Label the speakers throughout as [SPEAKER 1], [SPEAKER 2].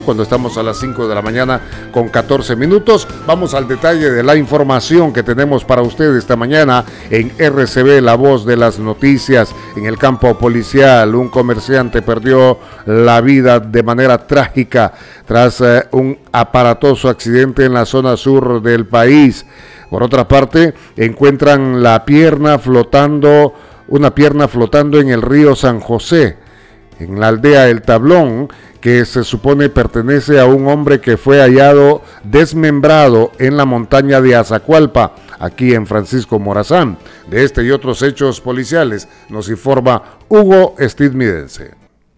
[SPEAKER 1] Cuando estamos a las 5 de la mañana con 14 minutos, vamos al detalle de la información que tenemos para ustedes esta mañana en RCB, la voz de las noticias. En el campo policial, un comerciante perdió la vida de manera trágica tras un aparatoso accidente en la zona sur del país. Por otra parte, encuentran una pierna flotando en el río San José, en la aldea El Tablón, que se supone pertenece a un hombre que fue hallado desmembrado en la montaña de Azacualpa, aquí en Francisco Morazán. De este y otros hechos policiales nos informa Hugo Estidmidense.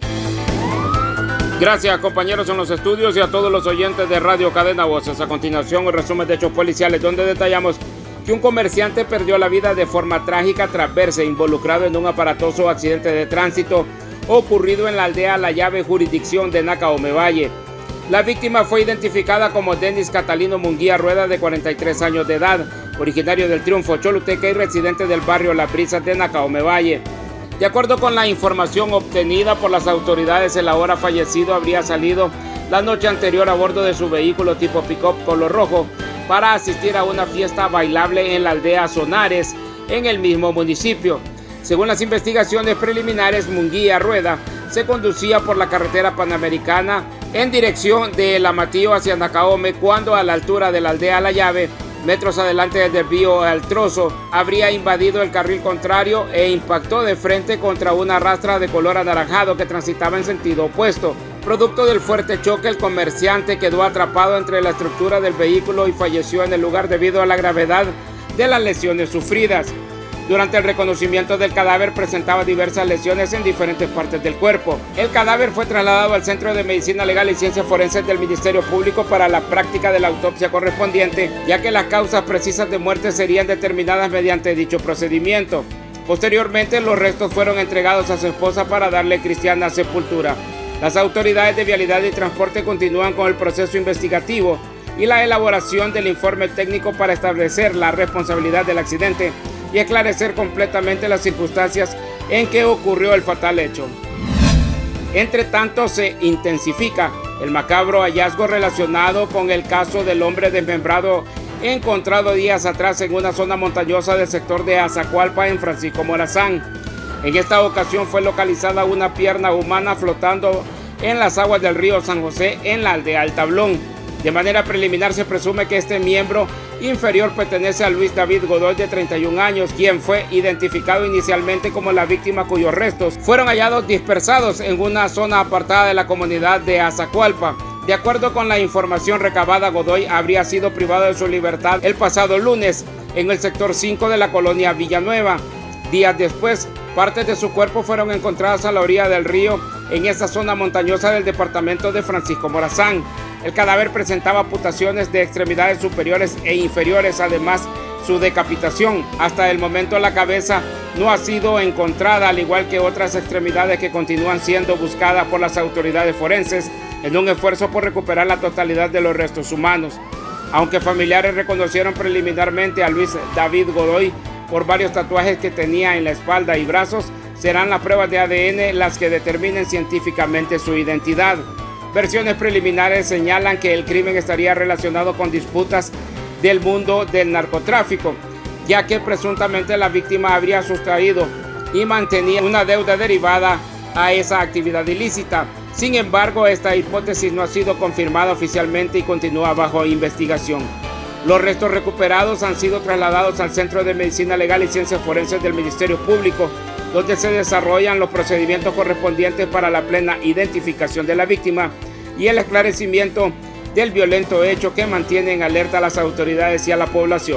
[SPEAKER 2] Gracias, compañeros en los estudios y a todos los oyentes de Radio Cadena Voces. A continuación, un resumen de hechos policiales donde detallamos que un comerciante perdió la vida de forma trágica tras verse involucrado en un aparatoso accidente de tránsito ocurrido en la aldea La Llave, jurisdicción de Nacaome Valle. La víctima fue identificada como Denis Catalino Munguía Rueda, de 43 años de edad, originario del Triunfo, Choluteca y residente del barrio Las Brisas de Nacaome Valle. De acuerdo con la información obtenida por las autoridades, el ahora fallecido habría salido la noche anterior a bordo de su vehículo tipo pick-up color rojo para asistir a una fiesta bailable en la aldea Sonares, en el mismo municipio. Según las investigaciones preliminares, Munguía Rueda se conducía por la carretera panamericana en dirección de El Amatillo hacia Nacaome, cuando a la altura de la aldea La Llave, metros adelante del desvío al Trozo, habría invadido el carril contrario e impactó de frente contra una rastra de color anaranjado que transitaba en sentido opuesto. Producto del fuerte choque, el comerciante quedó atrapado entre la estructura del vehículo y falleció en el lugar debido a la gravedad de las lesiones sufridas. Durante el reconocimiento del cadáver presentaba diversas lesiones en diferentes partes del cuerpo. El cadáver fue trasladado al Centro de Medicina Legal y Ciencias Forenses del Ministerio Público para la práctica de la autopsia correspondiente, ya que las causas precisas de muerte serían determinadas mediante dicho procedimiento. Posteriormente, los restos fueron entregados a su esposa para darle cristiana sepultura. Las autoridades de Vialidad y Transporte continúan con el proceso investigativo y la elaboración del informe técnico para establecer la responsabilidad del accidente y esclarecer completamente las circunstancias en que ocurrió el fatal hecho. Entre tanto, se intensifica el macabro hallazgo relacionado con el caso del hombre desmembrado encontrado días atrás en una zona montañosa del sector de Azacualpa en Francisco Morazán. En esta ocasión fue localizada una pierna humana flotando en las aguas del río San José en la aldea El Tablón. De manera preliminar se presume que este miembro inferior pertenece a Luis David Godoy, de 31 años, quien fue identificado inicialmente como la víctima, cuyos restos fueron hallados dispersados en una zona apartada de la comunidad de Azacualpa. De acuerdo con la información recabada, Godoy habría sido privado de su libertad el pasado lunes en el sector 5 de la colonia Villanueva. Días después, partes de su cuerpo fueron encontradas a la orilla del río en esa zona montañosa del departamento de Francisco Morazán. El cadáver presentaba amputaciones de extremidades superiores e inferiores, además su decapitación. Hasta el momento la cabeza no ha sido encontrada, al igual que otras extremidades que continúan siendo buscadas por las autoridades forenses en un esfuerzo por recuperar la totalidad de los restos humanos. Aunque familiares reconocieron preliminarmente a Luis David Godoy por varios tatuajes que tenía en la espalda y brazos, serán las pruebas de ADN las que determinen científicamente su identidad. Versiones preliminares señalan que el crimen estaría relacionado con disputas del mundo del narcotráfico, ya que presuntamente la víctima habría sustraído y mantenía una deuda derivada a esa actividad ilícita. Sin embargo, esta hipótesis no ha sido confirmada oficialmente y continúa bajo investigación. Los restos recuperados han sido trasladados al Centro de Medicina Legal y Ciencias Forenses del Ministerio Público, donde se desarrollan los procedimientos correspondientes para la plena identificación de la víctima y el esclarecimiento del violento hecho, que mantiene en alerta a las autoridades y a la población.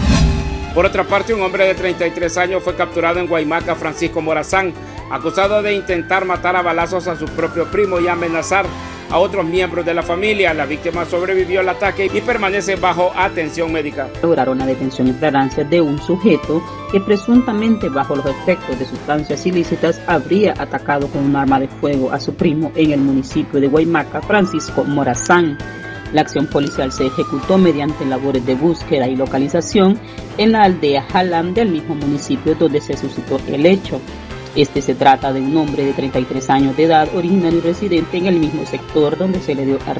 [SPEAKER 2] Por otra parte, un hombre de 33 años fue capturado en Guaymaca, Francisco Morazán, acusado de intentar matar a balazos a su propio primo y amenazar a otros miembros de la familia. La víctima sobrevivió al ataque y permanece bajo atención médica.
[SPEAKER 3] Lograron la detención en flagrancia de un sujeto que presuntamente, bajo los efectos de sustancias ilícitas, habría atacado con un arma de fuego a su primo en el municipio de Guaymaca, Francisco Morazán. La acción policial se ejecutó mediante labores de búsqueda y localización en la aldea Jalán del mismo municipio donde se suscitó el hecho. Este se trata de un hombre de 33 años de edad, originario y residente en el mismo sector donde se le dio